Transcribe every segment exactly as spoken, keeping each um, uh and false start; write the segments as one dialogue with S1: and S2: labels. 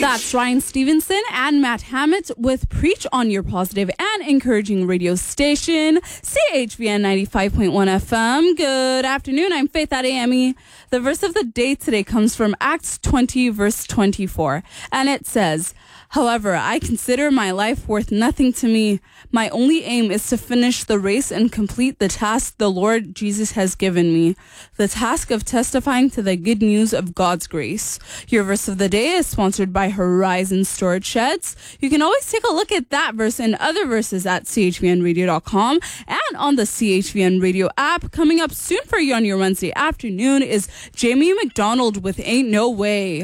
S1: That's Ryan Stevenson and Matt Hammett with Preach on your positive and encouraging radio station, C H V N ninety-five point one F M. Good afternoon. I'm Faith Adeyemi. The verse of the day today comes from Acts twenty, verse twenty-four, and it says, "However, I consider my life worth nothing to me. My only aim is to finish the race and complete the task the Lord Jesus has given me, the task of testifying to the good news of God's grace." Your verse of the day is sponsored by Horizon Storage Sheds. You can always take a look at that verse and other verses at C H V N radio dot com and on the C H V N Radio app. Coming up soon for you on your Wednesday afternoon is Jamie McDonald with Ain't No Way.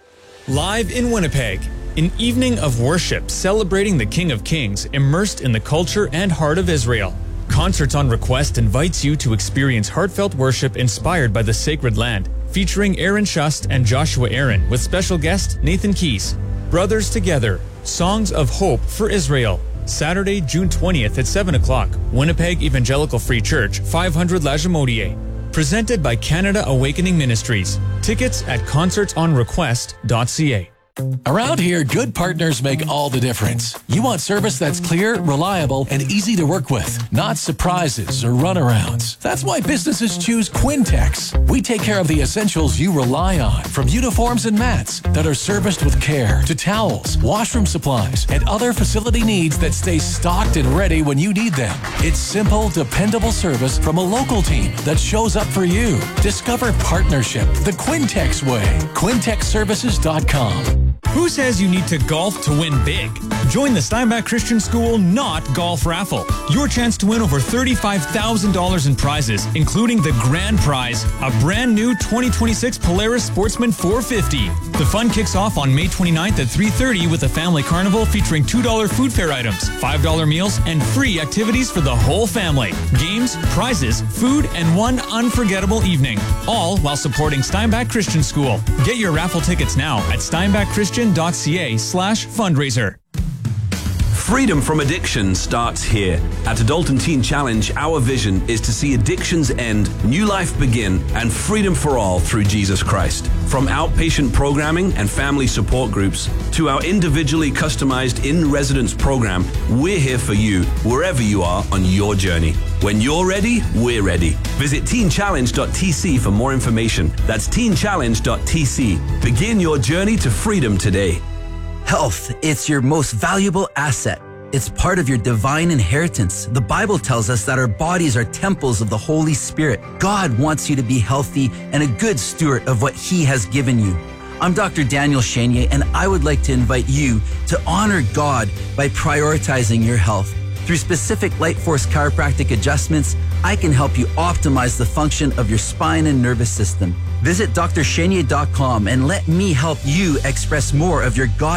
S2: Live in Winnipeg, an evening of worship celebrating the King of Kings, immersed in the culture and heart of Israel. Concerts on Request invites you to experience heartfelt worship inspired by the sacred land, featuring Aaron Shust and Joshua Aaron with special guest Nathan Keys. Brothers Together, Songs of Hope for Israel. Saturday, June twentieth at seven o'clock, Winnipeg Evangelical Free Church, five hundred La Jamodier. Presented by Canada Awakening Ministries. Tickets at concerts on request dot c a.
S3: Around here, good partners make all the difference. You want service that's clear, reliable, and easy to work with, not surprises or runarounds. That's why businesses choose Quintex. We take care of the essentials you rely on, from uniforms and mats that are serviced with care to towels, washroom supplies, and other facility needs that stay stocked and ready when you need them. It's simple, dependable service from a local team that shows up for you. Discover partnership the Quintex way. Quintex services dot com.
S2: Who says you need to golf to win big? Join the Steinbach Christian School Not Golf Raffle. Your chance to win over thirty-five thousand dollars in prizes, including the grand prize, a brand new twenty twenty-six Polaris Sportsman four fifty. The fun kicks off on May twenty-ninth at three thirty with a family carnival featuring two dollars food fare items, five dollars meals, and free activities for the whole family. Games, prizes, food, and one unforgettable evening. All while supporting Steinbach Christian School. Get your raffle tickets now at steinbach christian dot c a slash fundraiser.
S4: Freedom from addiction starts here. At Adult and Teen Challenge, our vision is to see addictions end, new life begin, and freedom for all through Jesus Christ. From outpatient programming and family support groups to our individually customized in-residence program, we're here for you wherever you are on your journey. When you're ready, we're ready. Visit teen challenge dot t c for more information. That's teen challenge dot t c. Begin your journey to freedom today.
S5: Health, it's your most valuable asset. It's part of your divine inheritance. The Bible tells us that our bodies are temples of the Holy Spirit. God wants you to be healthy and a good steward of what He has given you. I'm Doctor Daniel Chenier, and I would like to invite you to honor God by prioritizing your health. Through specific Light Force chiropractic adjustments, I can help you optimize the function of your spine and nervous system. Visit d r chenier dot com and let me help you express more of your God